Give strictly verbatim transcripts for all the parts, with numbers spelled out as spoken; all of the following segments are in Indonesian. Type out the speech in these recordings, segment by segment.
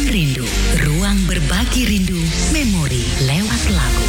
Rindu, ruang berbagi rindu, memori lewat lagu.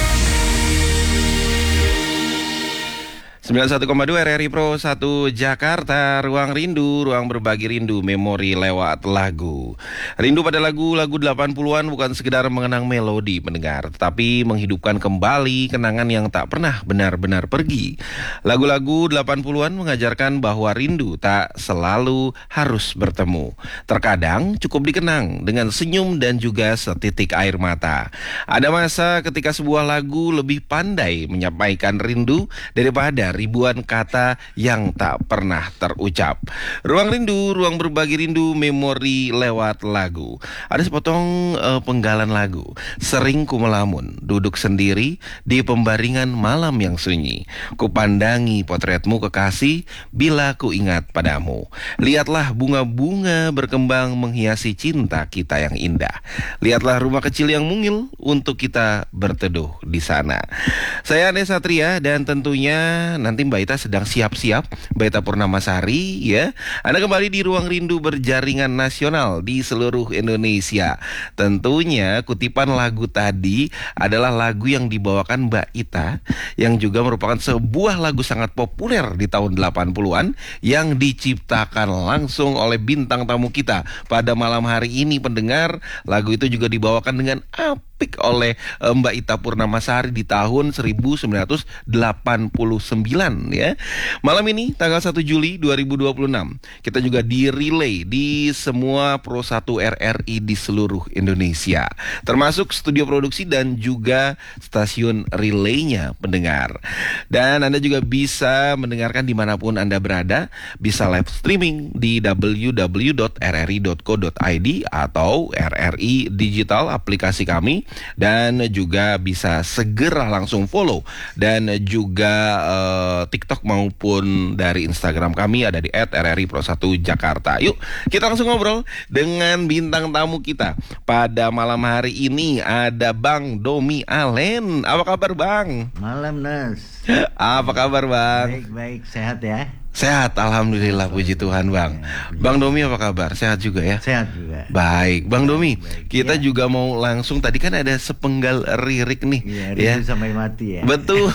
sembilan puluh satu koma dua R R I Pro satu Jakarta, ruang rindu, ruang berbagi rindu, memori lewat lagu. Rindu pada lagu-lagu delapan puluhan bukan sekedar mengenang melodi pendengar, tetapi menghidupkan kembali kenangan yang tak pernah benar-benar pergi. Lagu-lagu delapan puluhan mengajarkan bahwa rindu tak selalu harus bertemu. Terkadang cukup dikenang dengan senyum dan juga setitik air mata. Ada masa ketika sebuah lagu lebih pandai menyampaikan rindu daripada ribuan kata yang tak pernah terucap. Ruang rindu, ruang berbagi rindu, memori lewat lagu. Ada sepotong uh, penggalan lagu. Sering ku melamun, duduk sendiri di pembaringan malam yang sunyi. Kupandangi potretmu kekasih, bila ku ingat padamu. Lihatlah bunga-bunga berkembang menghiasi cinta kita yang indah. Lihatlah rumah kecil yang mungil untuk kita berteduh di sana. Saya Ane Satria dan tentunya nanti Mbak Ita sedang siap-siap, Mbak Ita Purnamasari ya. Anda kembali di Ruang Rindu berjaringan nasional di seluruh Indonesia. Tentunya kutipan lagu tadi adalah lagu yang dibawakan Mbak Ita, yang juga merupakan sebuah lagu sangat populer di tahun delapan puluhan yang diciptakan langsung oleh bintang tamu kita pada malam hari ini pendengar. Lagu itu juga dibawakan dengan apik oleh Mbak Ita Purnamasari di tahun seribu sembilan ratus delapan puluh sembilan ya. Malam ini tanggal satu Juli dua ribu dua puluh enam kita juga di relay di semua Pro satu R R I di seluruh Indonesia, termasuk studio produksi dan juga stasiun relaynya pendengar. Dan Anda juga bisa mendengarkan dimanapun Anda berada, bisa live streaming di w w w dot r r i dot co dot i d atau R R I Digital aplikasi kami, dan juga bisa segera langsung follow dan juga uh, TikTok maupun dari Instagram kami ada di et r r i pro satu Jakarta. Yuk kita langsung ngobrol dengan bintang tamu kita pada malam hari ini. Ada Bang Domi Alen. Apa kabar Bang? Malam Nas. Apa kabar Bang? Baik-baik, sehat ya? Sehat, alhamdulillah, puji Tuhan Bang. Bang Domi apa kabar? Sehat juga ya? Sehat juga. Baik, Bang Domi, baik, kita ya. juga mau langsung, tadi kan ada sepenggal lirik nih. Iya, ya. rindu sampai mati ya. Betul,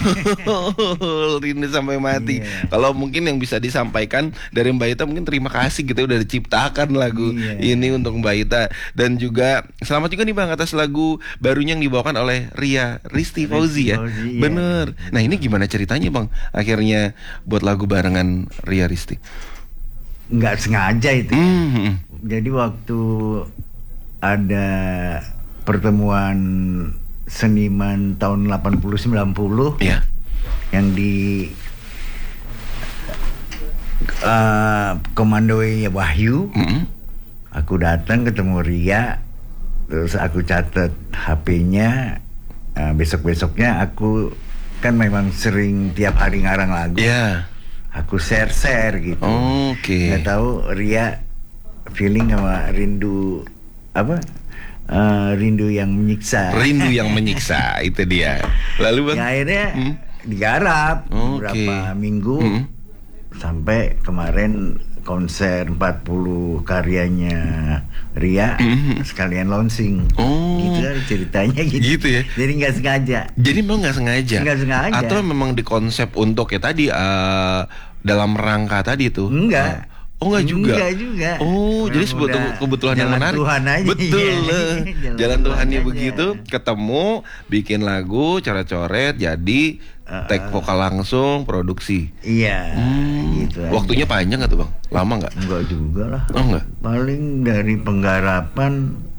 rindu sampai mati. Iya. Kalau mungkin yang bisa disampaikan dari Mbak Ita, mungkin terima kasih kita udah diciptakan lagu iya. ini untuk Mbak Ita. Dan juga selamat juga nih Bang atas lagu barunya yang dibawakan oleh Ria Risti Fauzi ya. Fauzi, iya. Bener. Nah ini gimana ceritanya Bang? Akhirnya buat lagu barengan Ria Risti. Nggak sengaja itu. Mm-hmm. Jadi waktu ada pertemuan seniman tahun delapan puluh sembilan puluh yeah. yang di uh, komandoi Wahyu, Mm-hmm. aku datang ketemu Ria, terus aku catat H P-nya. Uh, besok-besoknya aku kan memang sering tiap hari ngarang lagu. Yeah. Aku share-share gitu. Oke. Okay. Nggak tahu Ria feeling sama rindu apa? Uh, rindu yang menyiksa. Rindu yang menyiksa itu dia. Lalu Bang? Ya, akhirnya hmm? digarap okay. beberapa minggu hmm? sampai kemarin konser empat puluh karyanya Ria mm-hmm. sekalian launching. Oh. Gitu lah ceritanya gitu. Gitu ya. Jadi nggak sengaja. Jadi memang nggak sengaja. Nggak sengaja. Atau memang dikonsep untuk ya tadi uh, dalam rangka tadi tuh. Enggak. Oh enggak juga. Enggak juga. Oh, jadi sebuah kebetulan yang menarik. Tuhan aja. Betul. Iya. Jalan, jalan Tuhannya aja. Begitu, ketemu, bikin lagu, coret-coret, jadi uh, take vokal langsung, produksi. Iya. Hmm, gitu. Waktunya aja. Panjang nggak tuh Bang? Lama nggak? Enggak juga lah. Oh enggak. Paling dari penggarapan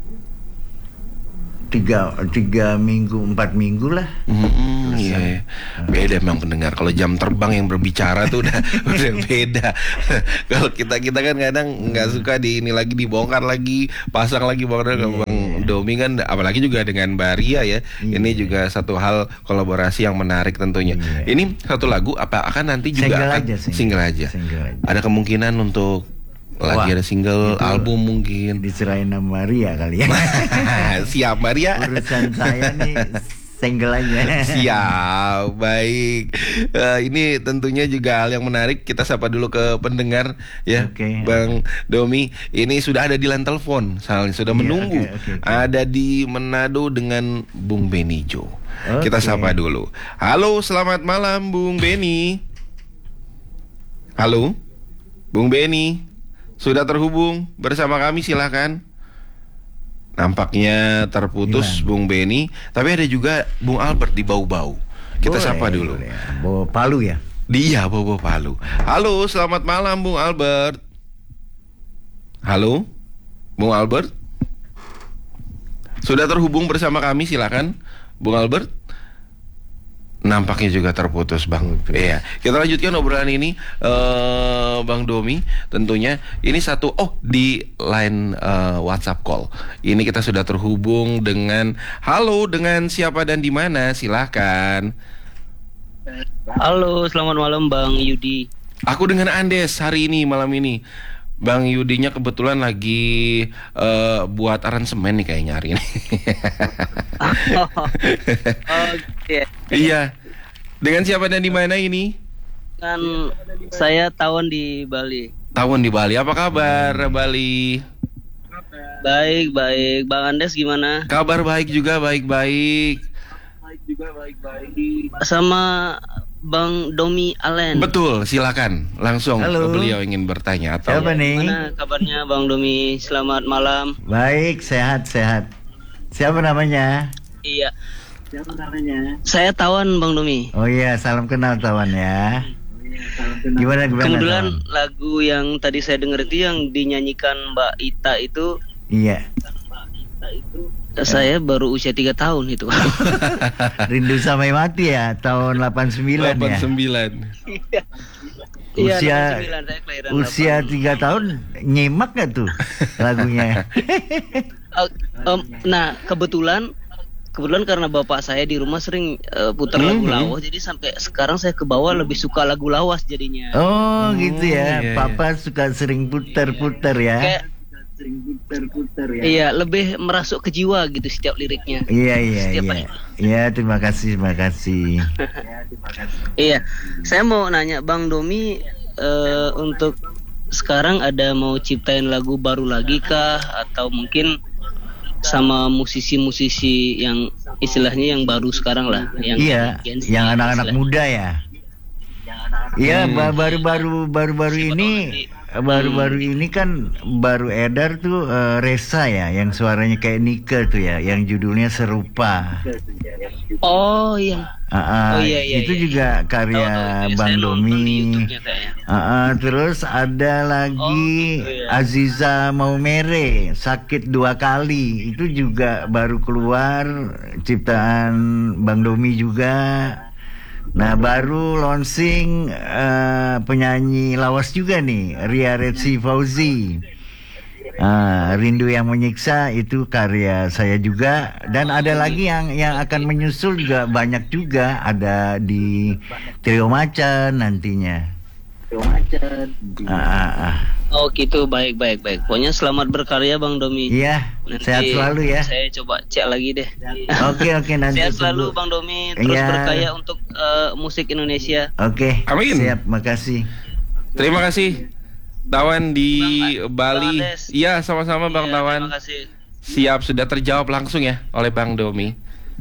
tiga tiga minggu empat minggu lah. Hmm, iya, iya. Beda memang pendengar. Kalau jam terbang yang berbicara tuh udah udah beda. Kalau kita kita kan kadang nggak suka di ini lagi dibongkar lagi, pasang lagi bongkar. Yeah, Bang yeah. Domi kan, apalagi juga dengan Mbak Ria ya. Yeah. Ini juga satu hal kolaborasi yang menarik tentunya. Yeah. Ini satu lagu apa akan nanti juga single akan aja, single. single aja. Single aja. Ada kemungkinan untuk lagi Wah, ada single album mungkin diserahin sama Maria kali ya. Siap Maria. Urusan saya nih single aja. Siap, baik. Eh, ini tentunya juga hal yang menarik. Kita sapa dulu ke pendengar ya, Oke. Bang Domi. Ini sudah ada di line telepon, soalnya sudah Iya, menunggu. oke, oke, oke. Ada di Manado dengan Bung Beni Jo. Oke. Kita sapa dulu. Halo, selamat malam Bung Beni. Halo, Bung Beni. Sudah terhubung bersama kami, silakan. Nampaknya terputus Hilang. Bung Beni, tapi ada juga Bung Albert di Bau-Bau. Kita Boleh, sapa dulu. boleh. Bawa Palu ya. Dia Bobo Palu. Halo, selamat malam Bung Albert. Halo, Bung Albert. Sudah terhubung bersama kami, silakan, Bung Albert. Nampaknya juga terputus, Bang. Iya, kita lanjutkan obrolan ini, eh, Bang Domi. Tentunya ini satu. Oh, di line eh, WhatsApp call. Ini kita sudah terhubung dengan. Halo, dengan siapa dan di mana? Silahkan. Halo, selamat malam Bang Yudi. Aku dengan Andes hari ini, malam ini. Bang Yudinya kebetulan lagi eh, buat aransemen nih kayaknya hari ini. Oke. Iya. Dengan siapa dan di mana ini? Kan saya Tawon di Bali. Tawon di Bali. Apa kabar Bali? Baik, baik. Bang Andes gimana? Kabar baik juga, baik-baik. Sama Bang Domi Allen. Betul, silakan. Langsung Halo. beliau ingin bertanya atau Siapa nih? Gimana kabarnya Bang Domi? Selamat malam. Baik, sehat, sehat. Siapa namanya? Iya. Saya Tawon Bang Domi. Oh iya, salam kenal Tawan ya. Gimana gimana? Kebetulan Tawan? lagu yang tadi saya dengar itu yang dinyanyikan Mbak Ita itu Iya. saya baru usia tiga tahun itu. Rindu sampai mati ya, tahun delapan puluh sembilan delapan ya. sembilan. Iya, Usia delapan puluh sembilan, saya kelahiran usia delapan. tiga tahun nyimak gak tuh lagunya? Oh, em, nah kebetulan kebetulan karena bapak saya di rumah sering eh, putar lagu Mhm. lawas, jadi sampai sekarang saya ke bawah lebih suka lagu lawas jadinya. Oh gitu ya, iya, Papa suka sering puter-puter ya. Kayak iya, lebih merasuk ke jiwa gitu setiap liriknya. Iya iya Setiap iya. hari. Iya, terima kasih terima kasih. Iya, saya mau nanya Bang Domi, eh, untuk sekarang ada mau ciptain lagu baru lagi kah, atau mungkin sama musisi-musisi yang istilahnya yang baru sekarang lah, yang Iya, Gen Z yang anak-anak istilahnya. muda ya. Iya, Hmm. ba- baru-baru baru-baru Siapa ini tahu nanti- baru-baru ini kan baru edar tuh eh, Resa ya, yang suaranya kayak Nike tuh ya, yang judulnya serupa. Oh iya. Ah, ah, Oh, iya, iya, itu iya. juga karya Tahu, tahu, itu Bang saya nonton di Domi. YouTube-nya kayaknya. Ah, ah, terus ada lagi Oh, gitu ya. Aziza Maumere, Sakit Dua Kali. Itu juga baru keluar, ciptaan Bang Domi juga. Nah, baru launching eh, penyanyi lawas juga nih, Ria Retsi Fauzi. Ah, Rindu yang Menyiksa itu karya saya juga, dan ada lagi yang yang akan menyusul juga banyak juga, ada di Trio Macan nantinya. Ah, ah, ah. Oh gitu, baik baik baik. Pokoknya selamat berkarya Bang Domi. Iya, Nanti sehat selalu ya. Saya coba cek lagi deh. Oke oke nanti Sehat tunggu. selalu Bang Domi, terus Iya. berkarya untuk eh, musik Indonesia. Oke, Amin. siap, makasih. Terima kasih Tawan di Bang- Bali. Bang Andes. Iya, sama-sama Bang Iya, Tawan. Terima kasih. Siap, sudah terjawab langsung ya oleh Bang Domi.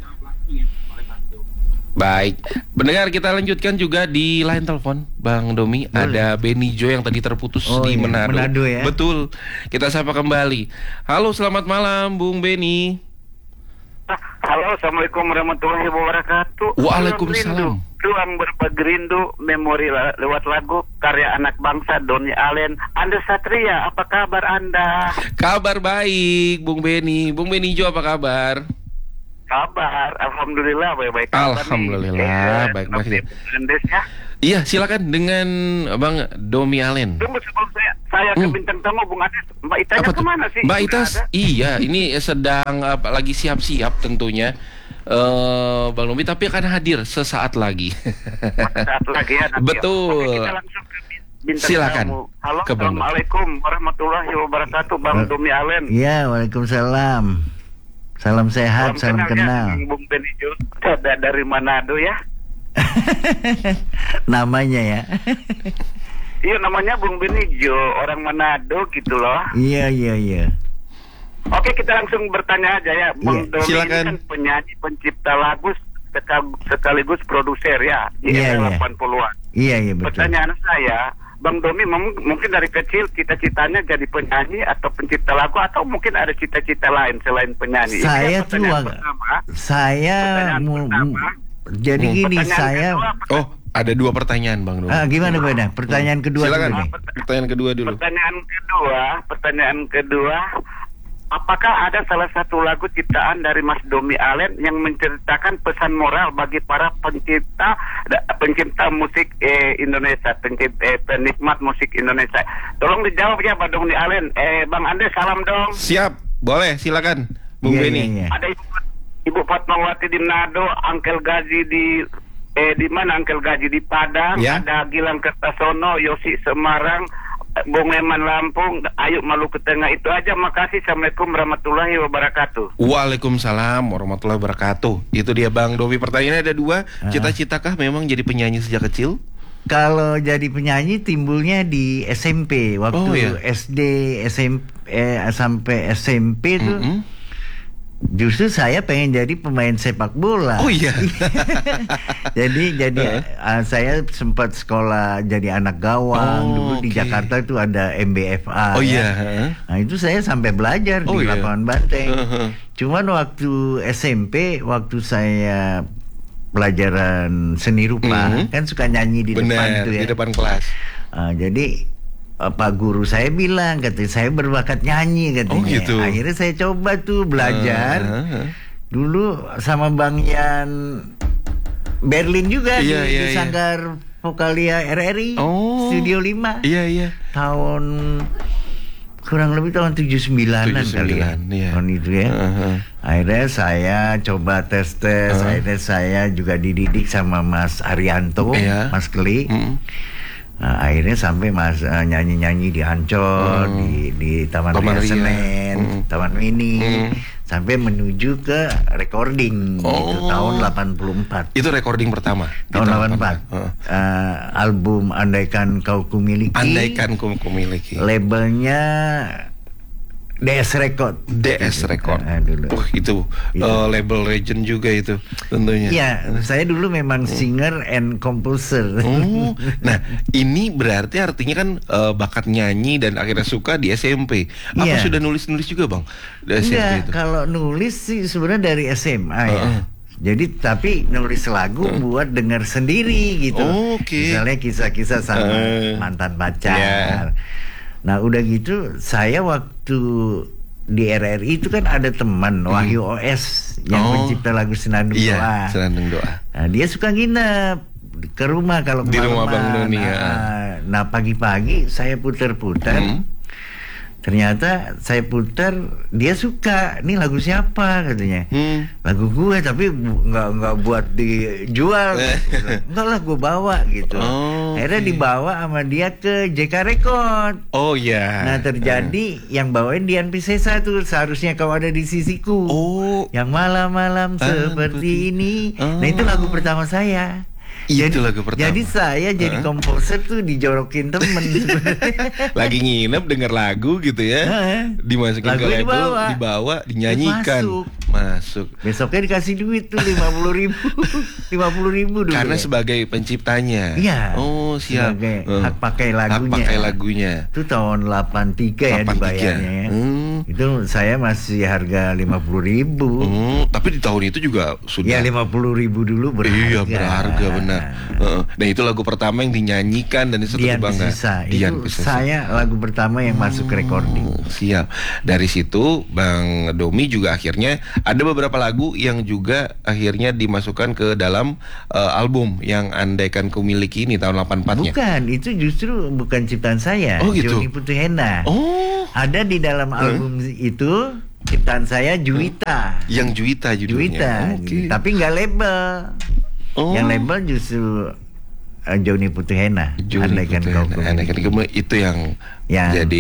Baik, mendengar kita lanjutkan juga di line telepon Bang Domi. Ada Beni Jo yang tadi terputus Oh, di iya, Manado. Manado ya. Betul. Kita sapa kembali. Halo, selamat malam Bung Beni. Halo, assalamualaikum warahmatullahi wabarakatuh. Waalaikumsalam. Ruang berbagi rindu, memori la- lewat lagu karya anak bangsa Doni Allen. Anda Satria, apa kabar Anda? Kabar baik, Bung Beni. Bung Beni Jo apa kabar? Kabar, alhamdulillah baik-baik. kabar nih. Alhamdulillah, Eh, baik-baik. Bang Andes ya. Iya, silakan dengan Bang Domi Allen. Tunggu sebelum saya saya ke Hmm. bintang tamu Bung Andes. Mbak Itanya Apa tuh? kemana sih? Mbak Sudah Itas, ada? iya, ini sedang apa, lagi siap-siap tentunya. Eh, Bang Domi tapi akan hadir sesaat lagi. Saat lagi ya nanti. Betul. Oke, kita langsung ke bintang Silakan. tamu. Halo, Ke Bang Domi. assalamualaikum warahmatullahi wabarakatuh, Bang Wal- Domi Allen. Iya, waalaikumsalam. Salam sehat, salam ya, kenal. Bung Beni Jo. kita da- dari Manado ya. Namanya ya. Iya, namanya Bung Benijo, orang Manado gitu loh. Iya iya iya. Oke, kita langsung bertanya aja ya. Bang Iya, Domi ini silakan. kan penyanyi, pencipta lagu, seka- sekaligus produser ya di Iya, era iya. delapan puluhan. Iya iya betul. Pertanyaan saya, Bang Domi mem- mungkin dari kecil cita-citanya jadi penyanyi atau pencipta lagu, atau mungkin ada cita-cita lain selain penyanyi? Ini Saya kan pertanyaan tuh pertama. saya Pertanyaan mu- pertama. mu- jadi Hmm. gini Pertanyaan saya kedua, Oh, ada dua pertanyaan Bang Domi. ah, gimana Beda? Pertanyaan kedua Silakan. dulu nih. Pertanyaan kedua dulu. Pertanyaan kedua, pertanyaan kedua, apakah ada salah satu lagu ciptaan dari Mas Domi Allen yang menceritakan pesan moral bagi para pencipta da- pencipta musik eh, Indonesia, pencipta, eh, penikmat musik Indonesia? Tolong dijawab ya, Bang Domi Allen. Eh, Bang Ande, salam dong. Siap, boleh, silakan Bung Iya, Beni. iya, iya. Ada Ibu, Ibu Fatmawati di Manado, Angkel Gazi di eh di mana Angkel Gazi di Padang, Ya. ada Gilang Kertasono, Yosi Semarang, Bung Eman Lampung, Ayu Maluku Tengah. Itu aja, makasih. Assalamualaikum warahmatullahi wabarakatuh. Waalaikumsalam warahmatullahi wabarakatuh. Itu dia Bang Domi. Pertanyaannya ada dua. Ah. Cita-citakah memang jadi penyanyi sejak kecil? Kalau jadi penyanyi timbulnya di S M P waktu Oh, iya. S D, S M P eh, sampai S M P tuh. Mm-mm. Justru saya pengen jadi pemain sepak bola. Oh iya. jadi jadi uh, saya sempat sekolah jadi anak gawang. Oh, Dulu di oke. Jakarta itu ada M B F A. Oh ya. iya. Nah itu saya sampai belajar Oh, di iya. lapangan banteng. Uh-huh. Cuman waktu S M P, waktu saya pelajaran seni rupa, Mhm. kan suka nyanyi di depan Benar, itu ya. di depan kelas. Ah, jadi eh, Pak Guru saya bilang, katanya saya berbakat nyanyi katanya. Oh, gitu. Akhirnya saya coba tuh belajar. Uh-huh. Dulu sama Bang Yan Berlin juga Iya, di, iya, di iya. Sanggar Vokalia R R I Oh. Studio lima. Iya, iya. Tahun kurang lebih tahun tujuh puluh sembilanan kali ya. tujuh puluh sembilan, iya. Tahun itu ya. Uh-huh. Akhirnya saya coba tes-tes, Uh. akhirnya saya juga dididik sama Mas Arianto, Iya. Mas Keli. Mm. Nah, akhirnya sampai Mas eh, nyanyi-nyanyi di Ancol, Hmm. di di Taman Taman Ria Ria. Senen, Hmm. Taman Mini, Hmm. sampai menuju ke recording Oh. itu tahun delapan puluh empat. Itu recording pertama. di Tahun delapan puluh empat. Heeh. Eh, album Andaikan Kau Kumiliki. Andaikan ku kumiliki. Labelnya D S Record. D S Record. Ah, dulu. Oh, itu Itu. eh, label legend juga itu tentunya. Iya, saya dulu memang singer and composer. Oh, nah ini berarti artinya kan eh, bakat nyanyi dan akhirnya suka di S M P. Apa Iya. sudah nulis-nulis juga bang di S M P Enggak, itu? kalau nulis sih sebenarnya dari S M A ya. Heeh. Jadi tapi nulis lagu buat denger sendiri gitu. Oh, oke. Misalnya kisah-kisah sama Eh. mantan pacar. Iya. Nah udah gitu saya waktu di R R I itu kan ada teman Wahyu O S yang Oh. pencipta lagu Senandung Doa. Iya, senandung doa. Nah, dia suka nginep ke rumah kalau Di rumah kemalaman. Bang Doni, Nah, ya. nah pagi-pagi saya putar-putar. Hmm. Ternyata saya putar, dia suka. Nih lagu siapa katanya? Hmm. Lagu gue tapi bu- nggak nggak buat dijual. Enggak lah, gue bawa gitu. Oh, Akhirnya oke. dibawa sama dia ke J K Record. Oh ya. Nah terjadi yang bawain Dian Piscesa tuh, seharusnya kau ada di sisiku. Oh. Yang malam-malam Ah, seperti seperti- ini. Oh. Nah itu lagu pertama saya. Itu lagu pertama. Jadi saya jadi Ah. komposer tuh dijorokin temen sebenarnya. Lagi nginep denger lagu gitu ya. Heeh. Dimasukin Lagu ke label, dibawa. dibawa, dinyanyikan. Masuk. Masuk. Besoknya dikasih duit tuh lima puluh ribu, lima puluh ribu dulu. Karena ya. sebagai penciptanya. Iya. Oh, siap. Sebagai Eh. hak pakai lagunya. Hak pakai lagunya. Itu tahun delapan tiga ya delapan tiga. dibayarnya ya. Hmm. Itu saya masih harga lima puluh ribu. Hmm, tapi di tahun itu juga sudah. Ya lima puluh ribu dulu berharga. Iya, berharga benar. Heeh. Nah, itu lagu pertama yang dinyanyikan dan itu Dian bangga. Piscesa. Dian Itu Piscesa. saya lagu pertama yang masuk ke recording. Hmm, siap. Dari situ Bang Domi juga akhirnya ada beberapa lagu yang juga akhirnya dimasukkan ke dalam eh, album yang Andaikan Ku Miliki ini tahun delapan puluh empat-nya. Bukan, itu justru bukan ciptaan saya. Oh, gitu. Joni Putihena. Oh, Ada di dalam album itu ciptaan saya Juwita. yang Juwita judulnya. Juwita, Oke. tapi nggak label. Oh. Yang label justru uh, Joni Putihena. Joni Andaikan Putihena. Kau Ku Andaikan Miliki. Ku Miliki. Itu yang Yang jadi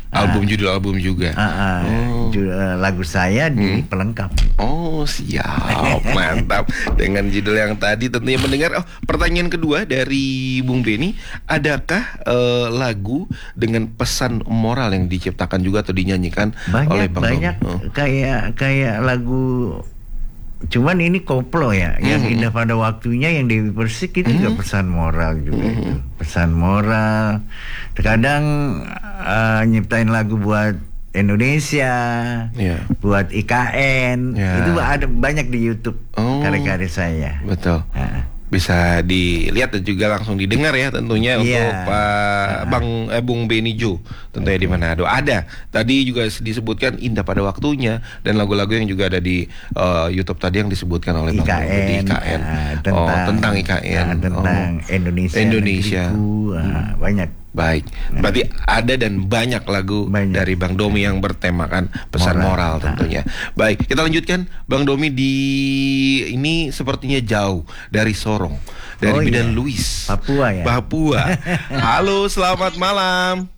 Album judul album juga. Uh, uh, Oh. ju- uh, lagu saya di Hmm. pelengkap. Oh siap, mantap. Dengan judul yang tadi tentunya mendengar. Oh, pertanyaan kedua dari Bung Beni, adakah eh, lagu dengan pesan moral yang diciptakan juga atau dinyanyikan oleh Banyak Bang banyak Domi? Oh. kayak kayak lagu. Cuman ini koplo ya, yang Mhm. Indah Pada Waktunya, yang Dewi Persik itu juga pesan moral juga itu. Pesan moral. Terkadang uh, nyiptain lagu buat Indonesia, Iya. buat I K N, Ya. itu ada banyak di YouTube Oh. karya-karya saya. Betul. Nah, Bisa dilihat dan juga langsung didengar ya tentunya Iya. untuk Pak Bang eh, Bung Beni Jo tentunya di Manado. Ada tadi juga disebutkan Indah Pada Waktunya dan lagu-lagu yang juga ada di eh, YouTube tadi yang disebutkan oleh I K Bang Bung di I K N. ah, oh, tentang tentang I K N. ah, tentang Oh. Indonesia, Indonesia. negeriku, ah, banyak. Baik, berarti ada dan banyak lagu Banyak. dari Bang Domi yang bertemakan pesan moral, Moral. tentunya. Baik, kita lanjutkan Bang Domi di ini sepertinya jauh dari Sorong, dari Oh, Bidan iya. Luis, Papua ya. Papua. Halo, selamat malam.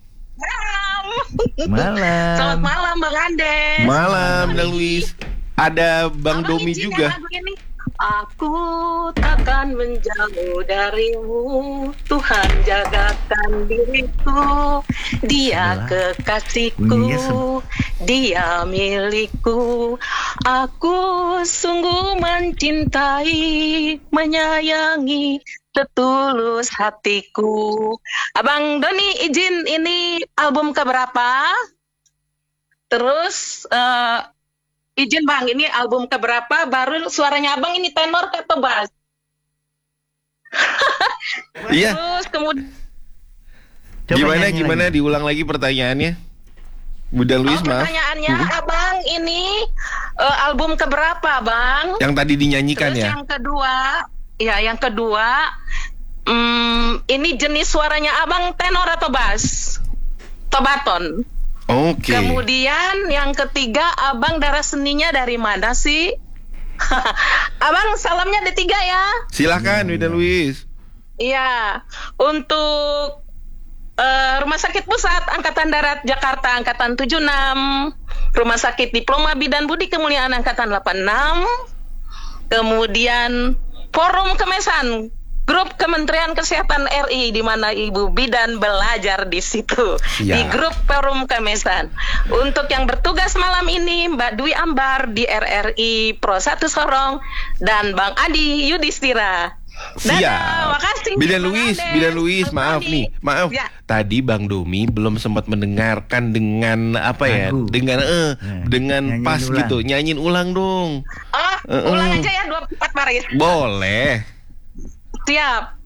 Malam. Selamat malam Bang Andes. Malam, Bidan Luis. Ada Bang Abang Domi izin juga. ya lagu ini. Aku takkan menjauh darimu, Tuhan jagakan diriku. Dia Alah. kekasihku, Bunyinya sem- dia milikku. Aku sungguh mencintai, menyayangi, setulus hatiku. Abang Doni izin, ini album keberapa? Terus eh, izin Bang, ini album keberapa? Baru suaranya Abang ini tenor atau bass? Iya. Terus kemudian Coba Gimana nyanyi gimana lagi. diulang lagi pertanyaannya? Bidan Luis, oh, maaf. pertanyaannya Mhm. Abang ini eh, album keberapa Bang? Yang tadi dinyanyikan Terus ya. yang kedua, ya yang kedua, hmm, ini jenis suaranya Abang tenor atau bass? Atau baton? Oke. Kemudian yang ketiga, Abang darah seninya dari mana sih? Abang salamnya ada tiga ya. Silakan Bidan Luis. Iya, untuk eh, Rumah Sakit Pusat Angkatan Darat Jakarta Angkatan tujuh puluh enam, Rumah Sakit Diploma Bidan Budi Kemuliaan Angkatan delapan puluh enam, kemudian Forum Kemesan Grup Kementerian Kesehatan R I, di mana Ibu Bidan belajar di situ. Ya. Di grup Forum Kemesan. Untuk yang bertugas malam ini Mbak Dwi Ambar di R R I Pro satu Sorong dan Bang Adi Yudhistira. Dadah, Siap. makasih. Bidan Bang Luis, Ades. Bidan Luis, Bang maaf Adi. nih, maaf. Ya. Tadi Bang Domi belum sempat mendengarkan dengan apa ya? Lagu. Dengan eh Ya, dengan nyanyiin pas ulang. gitu, nyanyiin ulang dong. Oh, Uh-uh. ulang aja ya dua empat baris. Boleh. Siap.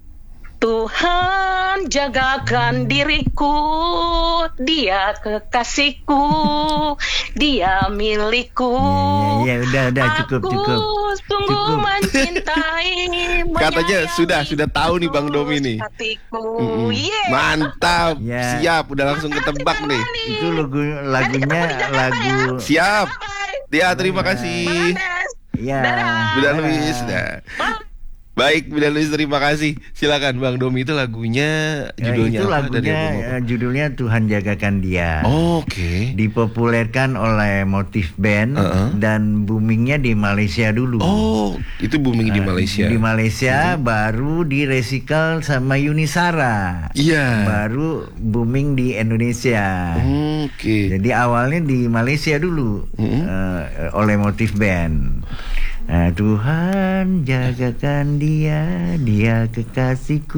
Tuhan jagakan diriku, dia kekasihku, dia milikku. Ya, ya, ya, udah, udah, cukup, Aku cukup. sungguh Cukup. mencintai, Katanya menyayangi, sudah, sudah tahu nih Bang Domi nih. hatiku. Mm-mm. Yeah. Mantap. Ya. Siap, udah langsung ketebak nih. Itu lagu lagunya lagu Siap. Bye-bye. Ya, terima kasih. Bang Andes. ya. Dadah. Bidan Luis. Nah. Baik, Bidan Luis, terima kasih. Silakan Bang Domi, itu lagunya Ya, judulnya itu apa? Dari lagunya album apa? eh, judulnya Tuhan Jagakan Dia. Oke. Dipopulerkan oleh Motif Band Uh-uh. dan boomingnya di Malaysia dulu. Oh, itu booming di Nah, Malaysia. Di Malaysia baru direcycle sama Yunisara. Iya. Baru booming di Indonesia. Oke. Jadi awalnya di Malaysia dulu Mm-mm. eh, oleh Motif Band. Nah, Tuhan jagakan dia, dia kekasihku.